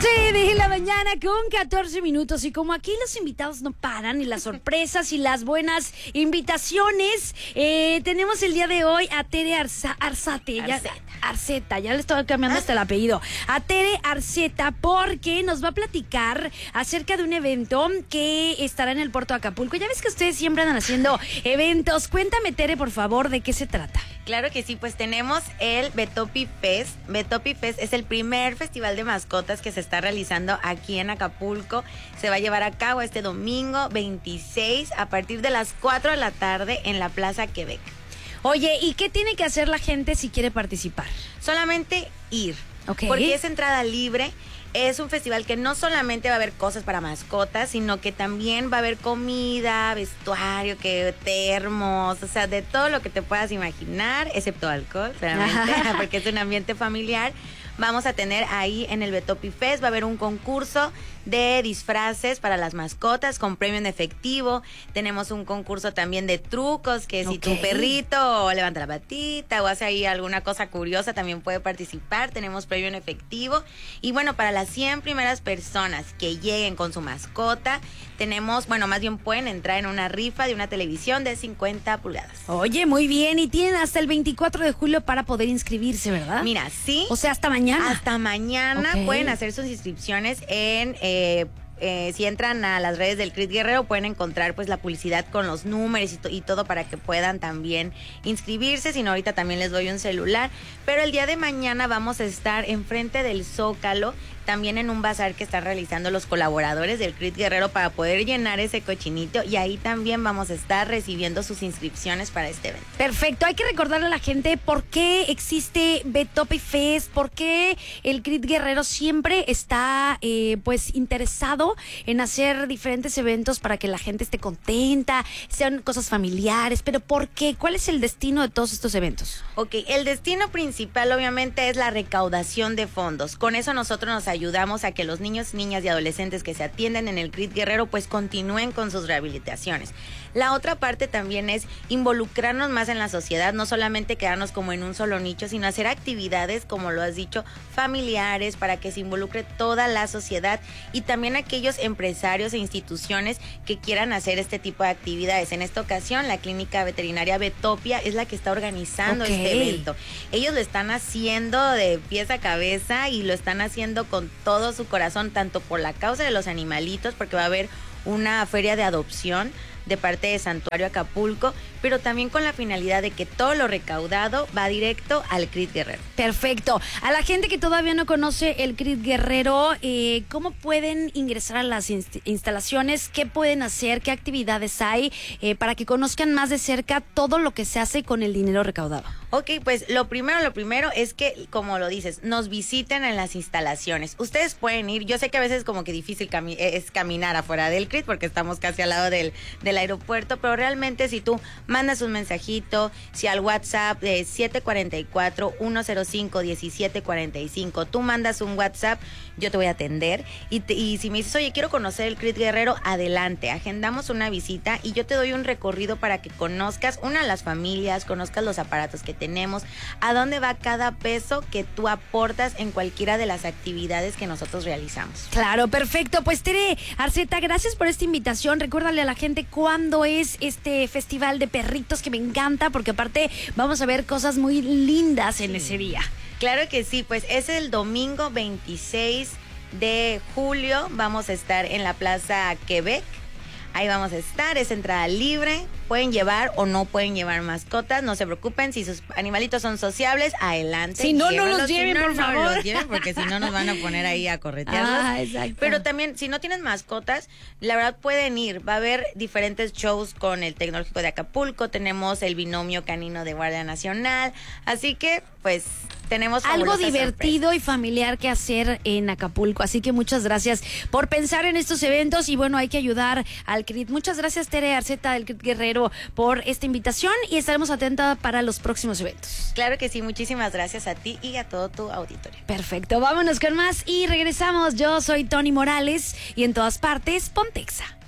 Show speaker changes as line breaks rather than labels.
7 de la mañana con 14 minutos y como aquí los invitados no paran y las sorpresas y las buenas invitaciones, tenemos el día de hoy a Tere Arceta, ya le estoy cambiando hasta el apellido, a Tere Arceta, porque nos va a platicar acerca de un evento que estará en el puerto de Acapulco. Ya ves que ustedes siempre andan haciendo eventos. Cuéntame, Tere, por favor, ¿de qué se trata?
Claro que sí, pues tenemos el Betopi Fest. Betopi Fest es el primer festival de mascotas que se está realizando aquí en Acapulco. Se va a llevar a cabo este domingo 26 a partir de las 4 de la tarde en la Plaza Quebec.
Oye, ¿y qué tiene que hacer la gente si quiere participar?
Solamente ir,
Okay.
Porque es entrada libre. Es un festival que no solamente va a haber cosas para mascotas, sino que también va a haber comida, vestuario, termos, o sea, de todo lo que te puedas imaginar, excepto alcohol, claramente, porque es un ambiente familiar. Vamos a tener ahí en el Betopi Fest, va a haber un concurso de disfraces para las mascotas con premio en efectivo. Tenemos un concurso también de trucos, que si tu perrito levanta la patita o hace ahí alguna cosa curiosa, también puede participar. Tenemos premio en efectivo. Y bueno, para las 100 primeras personas que lleguen con su mascota, tenemos, más bien pueden entrar en una rifa de una televisión de 50 pulgadas.
Oye, muy bien. Y tienen hasta el 24 de julio para poder inscribirse, ¿verdad?
Mira, sí.
O sea, hasta mañana.
Hasta mañana pueden hacer sus inscripciones en... si entran a las redes del Crit Guerrero pueden encontrar pues la publicidad con los números y todo para que puedan también inscribirse. Si no, ahorita también les doy un celular. Pero el día de mañana vamos a estar enfrente del Zócalo, también en un bazar que están realizando los colaboradores del Crit Guerrero para poder llenar ese cochinito, y ahí también vamos a estar recibiendo sus inscripciones para este evento.
Perfecto, hay que recordarle a la gente por qué existe Betopi Fest, por qué el Crit Guerrero siempre está pues interesado en hacer diferentes eventos para que la gente esté contenta, sean cosas familiares, pero ¿por qué? ¿Cuál es el destino de todos estos eventos?
Ok, el destino principal obviamente es la recaudación de fondos. Con eso nosotros nos ayudamos a que los niños, niñas y adolescentes que se atienden en el Crit Guerrero pues continúen con sus rehabilitaciones. La otra parte también es involucrarnos más en la sociedad, no solamente quedarnos como en un solo nicho, sino hacer actividades, como lo has dicho, familiares, para que se involucre toda la sociedad y también aquellos empresarios e instituciones que quieran hacer este tipo de actividades. En esta ocasión, la Clínica Veterinaria Betopia es la que está organizando este evento. Ellos lo están haciendo de pies a cabeza y lo están haciendo con todo su corazón, tanto por la causa de los animalitos, porque va a haber una feria de adopción de parte de Santuario Acapulco, pero también con la finalidad de que todo lo recaudado va directo al Crit Guerrero.
Perfecto. A la gente que todavía no conoce el Crit Guerrero, ¿cómo pueden ingresar a las instalaciones? ¿Qué pueden hacer? ¿Qué actividades hay? Para que conozcan más de cerca todo lo que se hace con el dinero recaudado.
Ok, pues lo primero es que, como lo dices, nos visiten en las instalaciones. Ustedes pueden ir, yo sé que a veces como que difícil es caminar afuera del Crit porque estamos casi al lado del aeropuerto, pero realmente si tú mandas un mensajito, si al WhatsApp de 744-105-1745, tú mandas un WhatsApp, yo te voy a atender y si me dices, oye, quiero conocer el Crit Guerrero, adelante, agendamos una visita y yo te doy un recorrido para que conozcas las familias, conozcas los aparatos que tenemos, a dónde va cada peso que tú aportas en cualquiera de las actividades que nosotros realizamos.
Claro, perfecto. Pues Tere Arceta, gracias por esta invitación. Recuérdale a la gente cuándo es este festival de perritos, que me encanta, porque aparte vamos a ver cosas muy lindas en ese día.
Claro que sí, pues es el domingo 26 de julio, vamos a estar en la Plaza Quebec. Ahí vamos a estar, es entrada libre, pueden llevar o no pueden llevar mascotas, no se preocupen, si sus animalitos son sociables, adelante.
Si no, no los lleven, por favor.
No los lleven porque si no nos van a poner ahí a corretearlos.
Exacto.
Pero también, si no tienen mascotas, la verdad pueden ir, va a haber diferentes shows con el Tecnológico de Acapulco, tenemos el binomio canino de Guardia Nacional, así que pues tenemos
algo divertido y familiar que hacer en Acapulco, así que muchas gracias por pensar en estos eventos y bueno, hay que ayudar al Crit. Muchas gracias, Tere Arceta del Crit Guerrero, por esta invitación y estaremos atentos para los próximos eventos.
Claro que sí, muchísimas gracias a ti y a todo tu auditorio.
Perfecto, vámonos con más y regresamos. Yo soy Tony Morales y en todas partes, Pontexa.